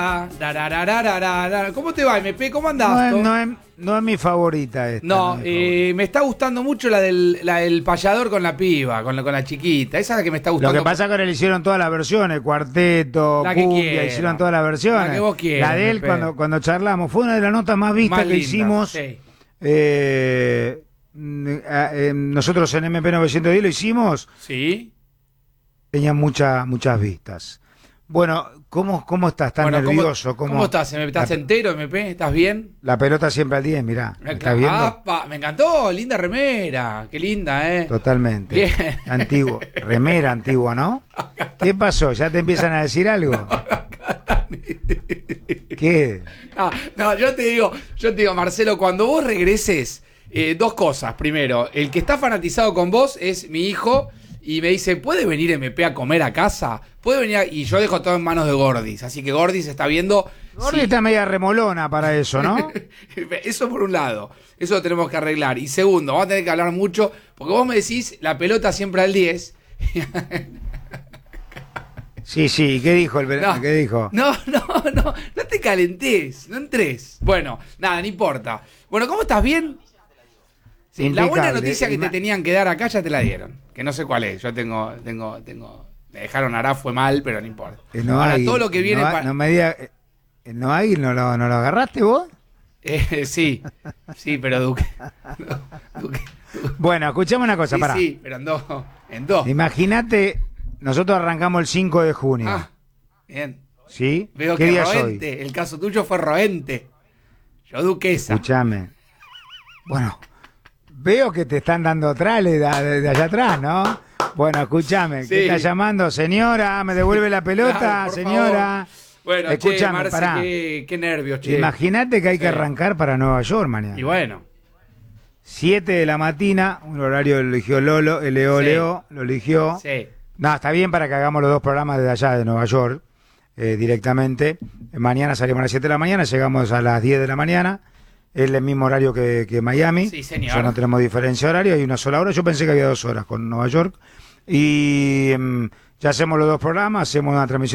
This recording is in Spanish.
¿Cómo te va, MP? ¿Cómo andás? No es mi favorita esta. No, me está gustando mucho la del payador con la piba, con la chiquita. Esa es la que me está gustando. Lo que pasa es que ahora le hicieron todas las versiones, cuarteto, cumbia, hicieron todas las versiones. La que vos quieras. La de él cuando charlamos, fue una de las notas más vistas que hicimos. Sí. Nosotros en MP910 lo hicimos. Sí. Tenía muchas vistas. Bueno, ¿cómo estás? ¿Estás nervioso? ¿Cómo estás? ¿Estás entero, MP? ¿Estás bien? La pelota siempre al 10, mirá. ¿Estás viendo? Me encantó, linda remera. Qué linda, ¿eh? Totalmente. Bien. Antiguo. Remera antigua, ¿no? ¿Qué pasó? ¿Ya te empiezan a decir algo? ¿Qué? No, yo te digo, Marcelo, cuando vos regreses, dos cosas. Primero, el que está fanatizado con vos es mi hijo. Y me dice, ¿puede venir MP a comer a casa? ¿Puede venir? Y yo dejo todo en manos de Gordis. Así que Gordis está viendo. Gordis está media remolona para eso, ¿no? Eso por un lado. Eso lo tenemos que arreglar. Y segundo, vamos a tener que hablar mucho. Porque vos me decís, la pelota siempre al 10. Sí. ¿Qué dijo el verano? ¿Qué dijo? No te calentés. No entres. Bueno, nada, no importa. Bueno, ¿cómo estás? ¿Bien? Sí, la buena noticia que te tenían que dar acá ya te la dieron. Que no sé cuál es. Yo tengo. Me dejaron Ará, fue mal, pero no importa. Ahora, todo lo que viene No me digas. ¿No hay? ¿No lo agarraste vos? Sí, pero Duque. Bueno, escuchame una cosa, pará. Sí, pero en dos. Imagínate, nosotros arrancamos el 5 de junio. Bien. ¿Sí? Veo ¿Qué que día Roente, soy? el caso tuyo fue Roente. Yo Duquesa. Escuchame. Bueno. Veo que te están dando trales de allá atrás, ¿no? Bueno, escúchame, ¿qué está llamando? Señora, ¿me devuelve la pelota? Claro, señora. Favor. Bueno, escúchame, Marce, qué nervios, che. Imagínate que hay que arrancar para Nueva York mañana. Y bueno. 7 de la mañana, un horario lo eligió Lolo, Leo lo eligió. Sí. No, está bien para que hagamos los dos programas desde allá, de Nueva York, directamente. Mañana salimos a las 7 de la mañana, llegamos a las 10 de la mañana. Es el mismo horario que Miami. Sí, señor. Ya no tenemos diferencia horaria, hay una sola hora. Yo pensé que había 2 horas con Nueva York. Y ya hacemos los dos programas, hacemos una transmisión